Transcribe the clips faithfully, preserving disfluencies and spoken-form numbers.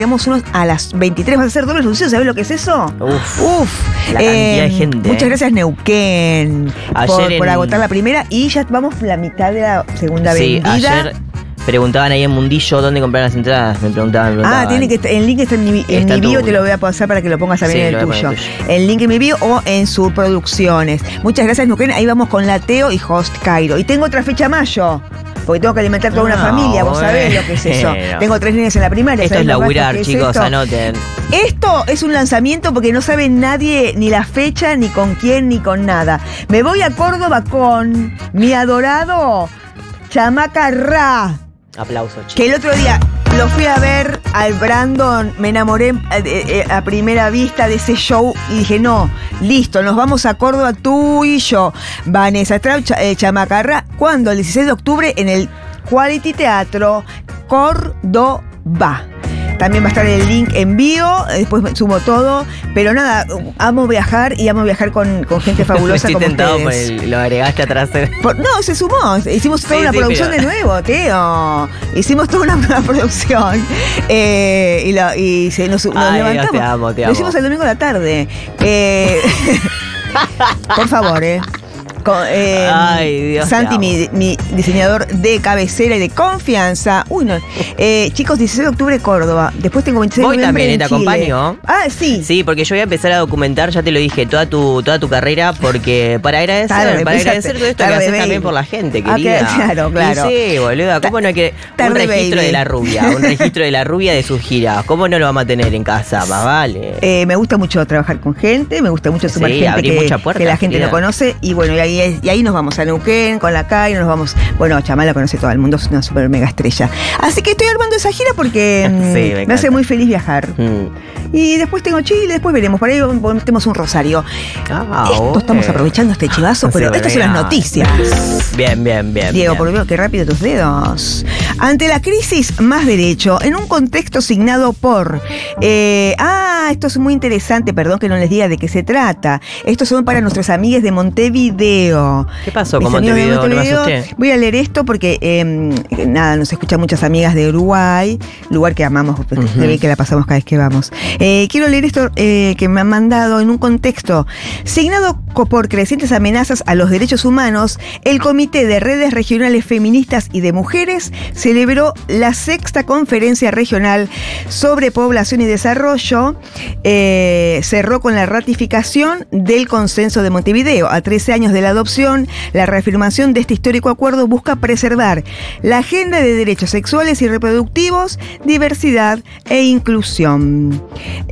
Tenemos unos a las veintitrés, vas a hacer dobles lucidos, ¿sabés lo que es eso? Uf, Uf. la cantidad eh, de gente. Muchas gracias Neuquén por, en... por agotar la primera y ya vamos la mitad de la segunda sí, vendida. Ayer preguntaban ahí en Mundillo dónde comprar las entradas, me preguntaban, me preguntaban. Ah, tiene que el link está en mi, en mi bio, te lo voy a pasar para que lo pongas también sí, en el tuyo. El link en mi bio o en sus producciones. Muchas gracias Neuquén, ahí vamos con Lateo y Host Cairo. Y tengo otra fecha mayo. Porque tengo que alimentar toda una no, familia, vos sabés lo que es eso. No. Tengo tres nenes en la primaria. Esto es laburar, chicos, es anoten. Esto es un lanzamiento porque no sabe nadie ni la fecha, ni con quién, ni con nada. Me voy a Córdoba con mi adorado Chamaca Ra. Aplausos, chicos. Que el otro día lo fui a ver al Brandon, me enamoré a, a primera vista de ese show y dije, no, listo, nos vamos a Córdoba tú y yo. Vanessa Strauch, eh, Chamaca Ra, ¿cuándo? El dieciséis de octubre en el Quality Teatro Córdoba. También va a estar el link en bio, después sumo todo, pero nada, amo viajar y amo viajar con, con gente fabulosa Estoy como tentado ustedes. Por el, lo agregaste atrás. Por, no, se sumó, hicimos toda sí, una sí, producción pero... de nuevo, Teo. Hicimos toda una, una producción eh, y, la, y se, nos, nos Ay, levantamos. Dios, te amo, te amo. Lo hicimos el domingo a la tarde. Eh, por favor, eh. Con, eh, Ay, Dios, Santi, mi, mi diseñador de cabecera y de confianza. Uy, no. Eh, chicos, dieciséis de octubre, Córdoba. Después tengo veintiséis de noviembre. Voy también, en ¿te Chile. acompaño? Ah, sí. Sí, porque yo voy a empezar a documentar, ya te lo dije, toda tu, toda tu carrera, porque para agradecer, tarde, para agradecer todo esto que haces también por la gente, querida. Ah, claro, claro. Y sí, boluda, ¿cómo no hay que. Tarde, un registro baby. de la rubia, un registro de la rubia de sus giras. ¿Cómo no lo vamos a tener en casa? Más vale. Eh, me gusta mucho trabajar con gente, me gusta mucho sumar sí, gente que, mucha puerta, que la gente querida. no conoce. Y bueno, y ahí, y ahí nos vamos a Neuquén con la K y nos vamos. Bueno, Chamá la conoce todo el mundo, es una super mega estrella. Así que estoy armando esa gira porque sí, me, me hace muy feliz viajar. Mm. Y después tengo Chile, después veremos. Por ahí metemos un Rosario. Ah, esto okay. Estamos aprovechando este chivazo, pero sí, estas son las noticias. Bien, bien, bien. Diego, bien. por Dios, qué rápido tus dedos. Ante la crisis, más derecho, en un contexto signado por. Eh, ah, esto es muy interesante, perdón que no les diga de qué se trata. Estos son para nuestras amigas de Montevideo. ¿Qué pasó con Montevideo? Montevideo? No me asusté. Voy a leer esto porque, eh, nada, nos escuchan muchas amigas de Uruguay, lugar que amamos, porque uh-huh. que la pasamos cada vez que vamos. Eh, quiero leer esto eh, que me han mandado en un contexto signado por crecientes amenazas a los derechos humanos. El Comité de Redes Regionales Feministas y de Mujeres celebró la sexta conferencia regional sobre población y desarrollo. Eh, cerró con la ratificación del consenso de Montevideo. A trece años de la adopción, la reafirmación de este histórico acuerdo busca preservar la agenda de derechos sexuales y reproductivos, diversidad e inclusión.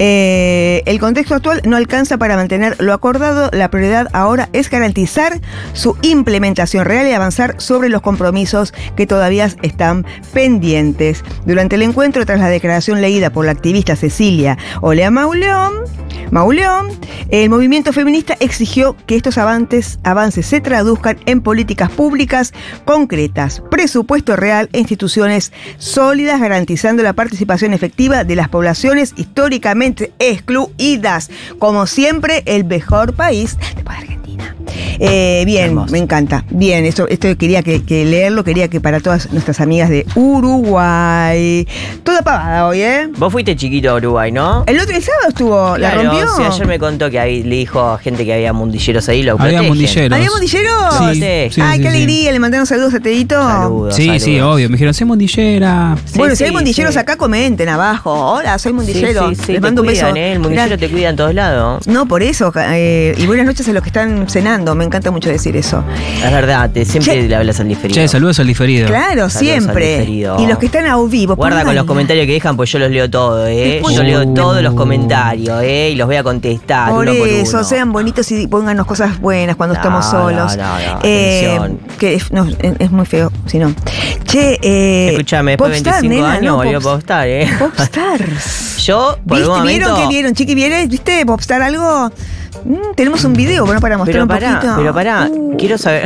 Eh, el contexto actual no alcanza para mantener lo acordado. La prioridad ahora es garantizar su implementación real y avanzar sobre los compromisos que todavía están pendientes. Durante el encuentro, tras la declaración leída por la activista Cecilia Olea Mauleón, Mauleón, el movimiento feminista exigió que estos avances, avances se traduzcan en políticas públicas concretas, presupuesto real e instituciones sólidas, garantizando la participación efectiva de las poblaciones históricamente excluidas. Como siempre, el mejor país después de Argentina. Eh, bien, hermoso. Me encanta. Bien, esto, esto quería que, que leerlo, quería que para todas nuestras amigas de Uruguay. Toda pavada hoy, ¿eh? Vos fuiste chiquito a Uruguay, ¿no? El otro el sábado estuvo, claro, la rompió. Sí, ayer me contó que ahí, le dijo a gente que había mundilleros ahí, lo Había mundilleros. ¿Había mundilleros? Sí, sí, Ay, sí, qué sí. alegría, le mandaron saludos a Teito. Saludos, sí, saludos. sí, obvio. Me dijeron, soy mundillera. Sí, bueno, sí, si hay mundilleros sí. acá, comenten abajo. Hola, soy mundillero. Sí, sí, sí, Les te mando un cuidan, beso. ¿eh? El mundillero te cuida en todos lados. No, por eso. Eh, y buenas noches a los que están cenando. Me encanta mucho decir eso. Es verdad, te, siempre che, le hablas al diferido. Che, saludos al diferido. Claro, saludos siempre. Y los que están a vivo. Guarda con los comentarios que dejan, pues yo los leo todos, ¿eh? Después, yo leo uh, todos los comentarios, ¿eh? Y los voy a contestar. Por uno por eso, uno. Sean bonitos y pónganos cosas buenas cuando no, estamos solos. No, no, no, eh, que es, no, es muy feo, si no. Che, eh. Escúchame, después de veinticinco nena, años no, volvió a Popstar, ¿eh? Popstar. Yo, por ¿Viste? un momento... ¿Vieron qué vieron? Chiqui, ¿vieron? ¿Viste Popstar algo? Mm, tenemos un video, bueno, para mostrar pero un pará, poquito. Pero pará, uh. quiero saber.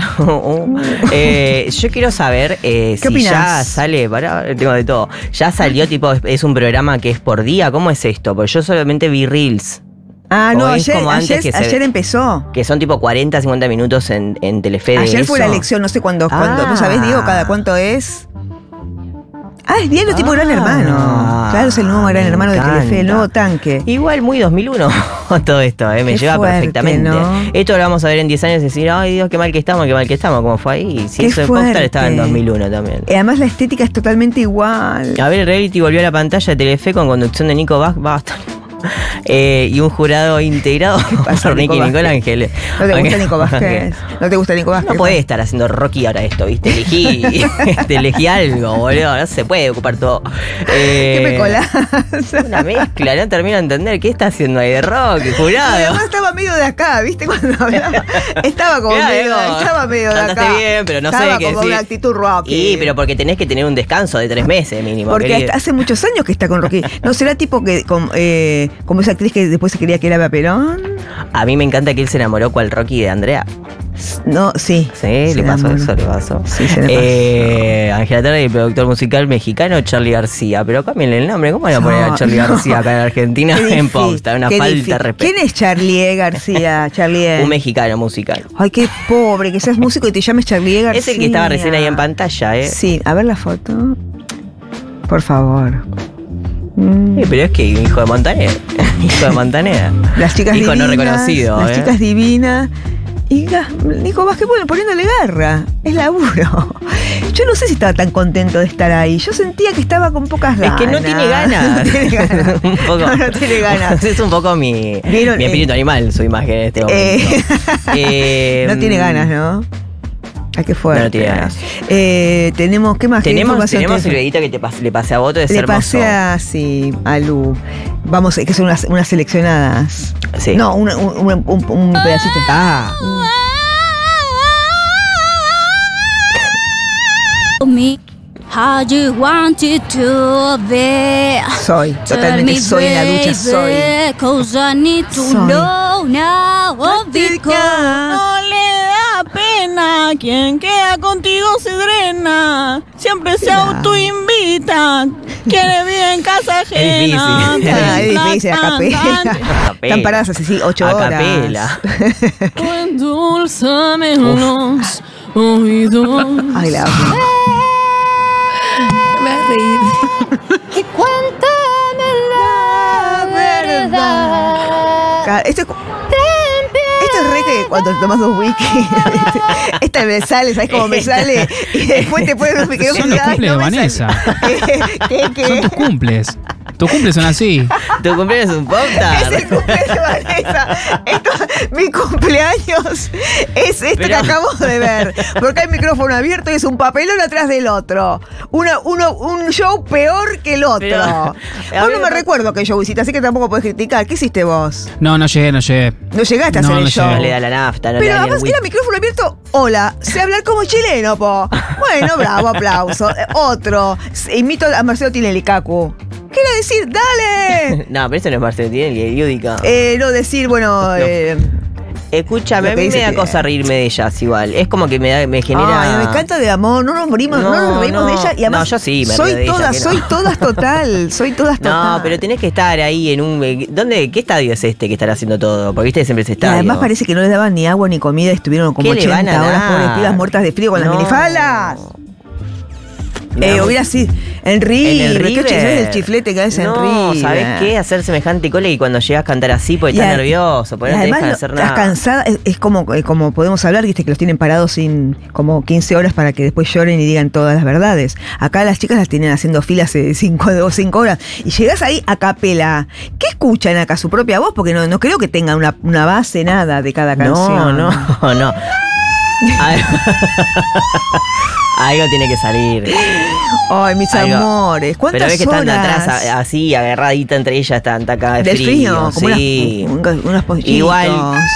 eh, yo quiero saber eh, si opinás? ya sale. Pará, tengo de todo. Ya salió, tipo, es un programa que es por día. ¿Cómo es esto? Porque yo solamente vi Reels. Ah, no, ayer, como ayer, que ayer se, empezó. Que son tipo cuarenta, cincuenta minutos en, en Telefe. Ayer de fue eso. la elección, no sé cuándo. Ah. cuándo ¿Vos sabés, Diego, cada cuánto es? Ah, es diario tipo Ah, Gran Hermano. Claro, es el nuevo Gran me Hermano de encanta. Telefe, el nuevo tanque. Igual muy dos mil uno todo esto, ¿eh? me Qué lleva fuerte, perfectamente. ¿no? Esto lo vamos a ver en diez años y decir, ay Dios, qué mal que estamos, qué mal que estamos, como fue ahí. Si Qué eso de fuerte. Popstar estaba en dos mil uno también. Y además la estética es totalmente igual. A ver, el reality volvió a la pantalla de Telefe con conducción de Nico Vaz, basta. Eh, y un jurado integrado pasa, por Nicky Nico Nicole Vázquez? Ángeles. ¿No te Ok. gusta Nico Vázquez? Ok. ¿No te gusta Nico Vázquez? No podés estar haciendo Rocky ahora esto, ¿viste? Elegí, te elegí algo, boludo. No se puede ocupar todo. Eh, ¿Qué me colás? Una mezcla, no termino de entender qué está haciendo ahí de Rocky, Y jurado. además estaba medio de acá, ¿viste? Cuando hablaba. Estaba como Claro, medio, digo, estaba medio de cantaste acá. bien, pero no sé estaba qué como decir. una actitud Rocky. Y, pero porque tenés que tener un descanso de tres meses mínimo. Porque querido. hasta hace muchos años que está con Rocky. ¿No será tipo que com- eh, como esa actriz que después se quería que era Perón? A mí me encanta que él se enamoró cual Rocky de Andrea. No, sí. Sí, Se le pasó enamoró. eso, le pasó. Sí, se le pasó. Eh, Ángela Tarde y el productor musical mexicano Charlie García. Pero cámbienle el nombre, ¿cómo van a poner a No, Charlie no. García acá en Argentina Qué en difícil, Popstar? Una qué falta difícil. de respeto. ¿Quién es Charlie García? Charlie. Un mexicano musical. Ay, qué pobre, que seas músico y te llames Charlie García. Es el que estaba recién ahí en pantalla, ¿eh? Sí, a ver la foto. Por favor. Mm. Sí, pero es que hijo de Montaner. Hijo de Montaner. Las chicas Hijo divinas. no reconocido, Las ¿eh? chicas divinas. Y ga- Nico Vázquez, bueno, poniéndole garra. Es laburo. Yo no sé si estaba tan contento de estar ahí. Yo sentía que estaba con pocas Es ganas. que no tiene ganas. No tiene ganas. un poco. No, no tiene ganas. Es un poco mi, Vieron, mi espíritu eh, animal, su imagen en este momento. Eh, Eh, no tiene ganas, ¿no? Ay, qué fuerte. No, no tiene ganas. Eh, tenemos, ¿qué más? ¿Qué Tenemos, información tenemos el tenés? videito que te pas- le pasé a Voto de Le ser pasé hermoso. a, sí, a Lu. Vamos, que son unas, unas seleccionadas. Sí. No, una- un, un, un- un pedacito. Ah, me how you wanted to be. Soy, totalmente soy en la ducha, soy. Cause I need to Soy. know now because No le da pena, quien queda contigo se drena, siempre se Claro. autoinvita, quiere vivir en casa ajena. difícil. Ah, es difícil, a capela. capela. Están paradas así, sí, ocho A horas. capela. Endulzame los oídos. Ay, la amo. me voy a reír. Y cuéntame la verdad. Ca- Esto es, cu- esto es re que cuando tomas dos whisky. Esta me sale, ¿sabes cómo me sale? Y después te pones me quedo Son los cumples de Vanessa. ¿Qué, qué? Son tus cumples. Tus cumples son así. ¿Tu cumpleaños es un Es el Popstar? cumpleaños de Vanessa. Esto, mi cumpleaños es esto que Pero- acabo de ver. Porque hay micrófono abierto y es un papelón atrás del otro. Una, uno, un show peor que el otro. Pero, a vos mí no me me pa- recuerdo qué show hiciste, así que tampoco podés criticar. ¿Qué hiciste vos? No, no llegué, no llegué. No llegaste a No, hacer el no show. No le da la nafta, no Pero le da ni el además era whisky. micrófono abierto. Hola, sé hablar como chileno, po. Bueno, bravo, aplauso. Eh, Otro. S- Imito a Marcelo Tinelli, Cacu. ¿Qué era decir? ¡Dale! No, pero eso no es Marcelo Tinelli, es Yudica. Eh, no decir, bueno. Eh, Escúchame, lo a que mí me dice da que- cosa reírme de ellas igual. Es como que me, da, me genera... Ay, me encanta de amor, no nos morimos, no, No, nos reímos no. de ella y además No, yo sí me soy río de ella, todas, que no. soy todas total, soy todas total. No, pero tenés que estar ahí en un... ¿Dónde? ¿Qué estadio es este que están haciendo todo? Porque viste siempre ese Y estadio. además parece que no les daban ni agua ni comida, estuvieron como ¿Qué le van ochenta a horas dar? pobres pibas muertas de frío con No. las minifaldas. Me Eh, da hubiera sido en River, En el ¿qué River. chi- ¿sabes el chiflete que hace en No, River? ¿sabés qué? Hacer semejante cole y cuando llegas a cantar así porque Y estás a- nervioso, porque y no te además dejan lo- hacer estás nada. cansada, es, es como, eh, como podemos hablar, viste que los tienen parados sin como quince horas para que después lloren y digan todas las verdades. Acá las chicas las tienen haciendo filas hace cinco horas y llegás ahí a capela. ¿Qué escuchan acá? ¿Su propia voz? Porque no, no creo que tengan una, una base nada de cada canción. No, no, no. Al- Algo tiene que salir. Ay, mis Algo. amores, ¿cuántas Pero ves que están horas? atrás, a- así, agarradita entre ellas, están acá de Del frío. frío, como sí. unas, un- unas pollitos. Igual,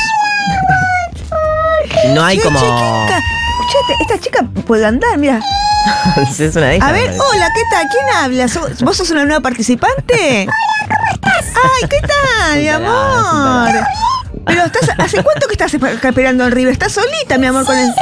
no hay Che, como... che, ¿qué ca- Escuchate, esta chica puede andar, mira. es una de ellas. A me ver, parece. hola, ¿qué tal? ¿Quién habla? ¿Sos- ¿Vos sos una nueva participante? Ay, ¿qué tal, mi Es un tarado, amor? es Pero estás, ¿hace cuánto que estás acá esperando en River? ¿Estás solita, mi amor, con el...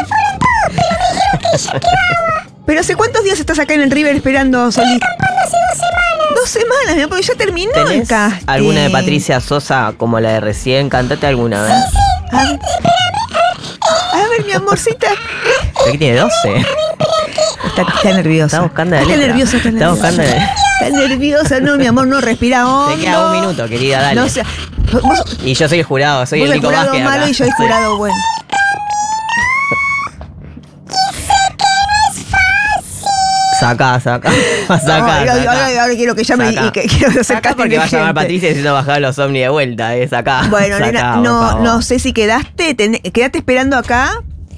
Pero ¿hace cuántos días estás acá en el River esperando solita? Dos semanas, mi amor, porque ya terminó el ¿Tenés casting. alguna de Patricia Sosa como la de recién? Cantate alguna vez. A ver, a ver, mi amorcita. Sé que tiene doce. Está, está nerviosa. Está buscando la Está letra. nerviosa, está Está nerviosa. buscando la- Está nerviosa, no, mi amor, no, respira hondo. Te queda un minuto, querida, dale. No, o sea, vos, Y yo soy el jurado, soy vos el el Nico jurado Vázquez malo acá. y yo el Sí. jurado bueno. Sacá, sacá. Sacá, Ahora, sacá. ahora- ahora quiero que llame y Sacá. que quiero Sacá acercarte porque va a llamar a gente. Patricia diciendo bajar los ovnis de vuelta, eh, sacá. Bueno, Sacá, nena, por no, favor. no sé si quedaste, ten- quedate esperando acá.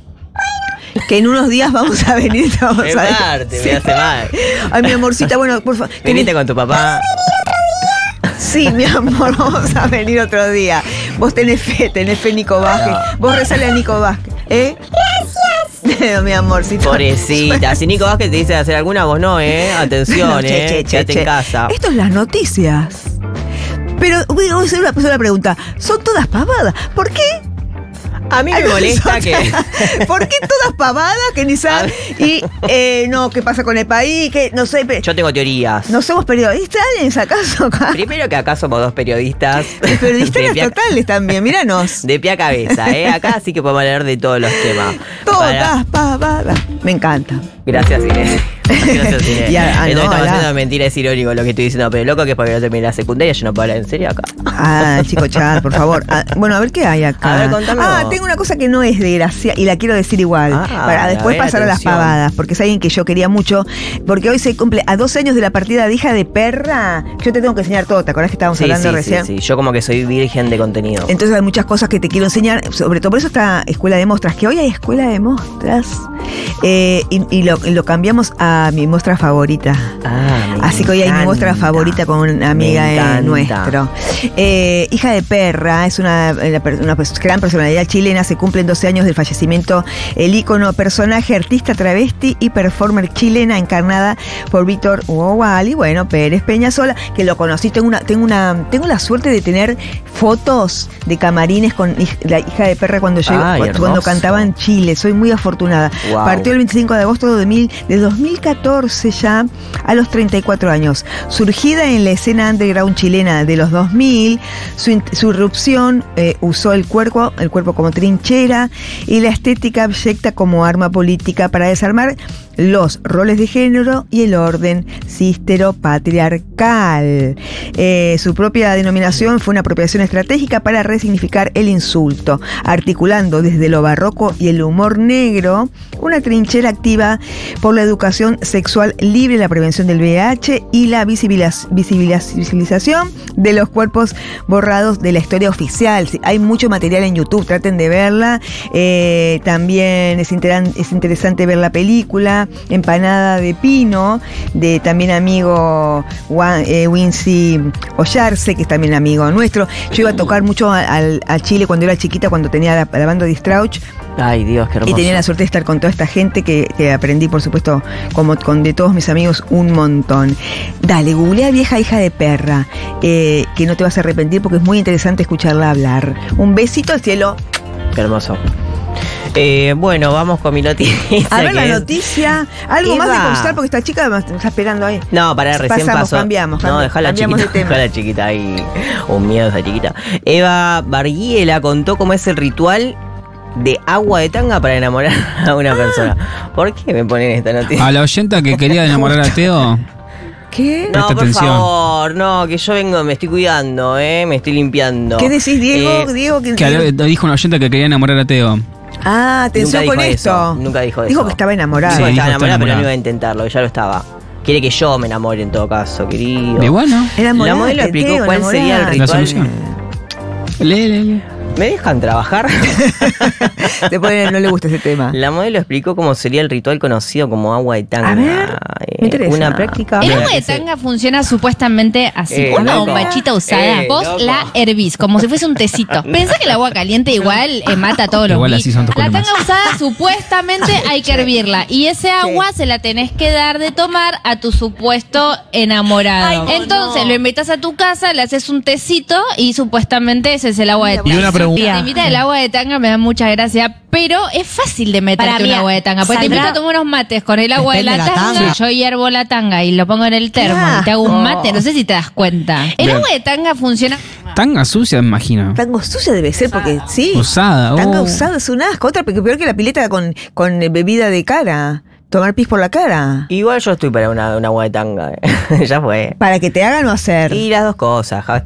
Que en unos días vamos a venir. te Vamos Es a ver. parte, Sí. me hace mal. Ay, mi amorcita, bueno, por favor. Viniste con tu papá. Sí, mi amor, vamos a venir otro día. Vos tenés fe, tenés fe, Nico Vázquez. Vos rezale a Nico Vázquez, ¿eh? Gracias. Mi amorcito. Pobrecita. Si Nico Vázquez te dice hacer alguna, vos no, ¿eh? Atención, No, che, ¿eh? che, che, Quédate che. en casa. Esto es las noticias. Pero voy a hacer una sola pregunta. ¿Son todas pavadas? ¿Por qué? A mí me molesta que... ¿Por qué todas pavadas que ni saben? Y eh, no, ¿qué pasa con el país? Que no sé. pe- Yo tengo teorías. ¿No somos periodistas, acaso? Acá? Primero que acá somos dos periodistas. Periodistas de, pie a, totales también, míranos. de pie a cabeza, ¿eh? Acá sí que podemos hablar de todos los temas. Todas pavadas. Me encanta. Gracias, Inés. Gracias, Inés. Ya, ah, Entonces no, estamos la- haciendo mentira, es irónico lo que estoy diciendo, pero loco que es porque no terminé la secundaria, yo no puedo hablar en serio acá. Ah, chico chat, por favor. Ah, bueno, a ver qué hay acá. A ver, contame Ah, vos. tengo una cosa que no es de gracia y la quiero decir igual. Ah, para a después ver, pasar a las atención. pavadas, porque es alguien que yo quería mucho. Porque hoy se cumple a doce años de la partida de Hija de Perra. Yo te tengo que enseñar todo, ¿te acordás que estábamos Sí, hablando sí, recién? sí, sí. Yo como que soy virgen de contenido. Entonces hay muchas cosas que te quiero enseñar, sobre todo por eso está Escuela de Mostras, que hoy hay Escuela de Mostras eh, y, y lo, lo cambiamos a mi muestra favorita. Ah, me Así que hoy hay mi encanta. muestra favorita con una amiga Me eh, encanta. nuestro. Eh, Hija de Perra es una, una per- una pers- gran personalidad chilena. Se cumplen doce años del fallecimiento. El ícono, personaje, artista, travesti y performer chilena encarnada por Víctor Hugo Wally, bueno, Pérez Peñasola, que lo conocí. Tengo una, tengo una, tengo la suerte de tener fotos de camarines con hij- la Hija de Perra cuando yo Ay, cuando, cuando hermoso. cantaba en Chile. Soy muy afortunada. Wow. Partió el veinticinco de agosto de, mil, de dos mil catorce ya, a los treinta y cuatro años. Surgida en la escena underground chilena de los dos mil, su, in- su irrupción eh, usó el cuerpo, el cuerpo como trinchera y la estética abyecta como arma política para desarmar los roles de género y el orden cistero-patriarcal. Eh, su propia denominación fue una apropiación estratégica para resignificar el insulto, articulando desde lo barroco y el humor negro una trinchera activa por la educación sexual libre, la prevención del V I H y la visibiliz- visibiliz- visibilización de los cuerpos borrados de la historia oficial. Sí, hay mucho material en YouTube, traten de verla. Eh, también es, interan- es interesante ver la película Empanada de Pino, de también amigo Juan- eh, Wincy Ollarse, que es también amigo nuestro. Yo iba a tocar mucho a, al- a Chile cuando era chiquita, cuando tenía la, la banda de Strauch. Ay, Dios, qué hermoso. Y tenía la suerte de estar con toda esta gente que, que aprendí, por supuesto, como con de todos mis amigos, un montón. Dale, googlea Vieja Hija de Perra, eh, que no te vas a arrepentir porque es muy interesante escucharla hablar. Un besito al cielo. Qué hermoso. Eh, bueno, vamos con mi noticia. A ver que la es- noticia. Algo más de Eva. conversar porque esta chica me está esperando ahí. No, pará, recién Pasamos, pasó. cambiamos, No, cambi- dejala cambiamos chiquita. de tema. Dejala chiquita ahí. Un miedo esa chiquita. Eva Barguiela contó cómo es el ritual de agua de tanga para enamorar a una persona. ¿Por qué me ponen esta noticia? A la oyenta que quería enamorar a Teo, ¿Qué? No, Presta por atención. favor, no, que yo vengo, me estoy cuidando, eh, me estoy limpiando. ¿Qué decís, Diego? Eh, Diego, que, que ale- dijo una oyenta que quería enamorar a Teo. Ah, atención Nunca con dijo esto. eso, nunca dijo Dijo eso. que estaba enamorada. Dijo que Sí, estaba dijo que enamorada, está pero no enamorada. iba a intentarlo, que ya lo estaba. Quiere que yo me enamore en todo caso, querido. De bueno. Enamorate, La modelo explicó Teo, cuál sería el enamorate. La ritual. solución. Lee, lee, lee. ¿Me dejan trabajar? Después no le gusta ese tema. La modelo explicó cómo sería el ritual conocido como agua de tanga. A ver, Eh, me interesa. Una práctica. El Mira, agua de que se- tanga funciona supuestamente así. Eh, Una loco. bombachita usada, Eh, vos loco. la hervís como si fuese un tecito. Pensá que el agua caliente igual eh, mata a todos los Igual así bichos. son tus La columnas. tanga usada supuestamente hay que hervirla. Y ese agua se la tenés que dar de tomar a tu supuesto enamorado. Ay, no, Entonces no. lo invitas a tu casa, le haces un tecito y supuestamente ese es el agua de tanga. Y una pregunta. Te invita el agua de tanga, me da mucha gracia, pero es fácil de meterte Para un mí, agua de tanga. Porque te saldrá- invito a tomar unos mates con el agua de la, Depende de la tanga. tanga. Yo hiervo la tanga y lo pongo en el termo y te hago un mate. No sé si te das cuenta. El Bien. agua de tanga funciona. Tanga sucia, me imagino. Tango sucia debe ser porque sí. Usada. Tanga oh. usada es un asco. Otra, porque peor que la pileta con, con bebida de cara. Tomar pis por la cara. Igual yo estoy para una, una agua de tanga. eh. Ya fue. Para que te hagan o hacer. Y las dos cosas.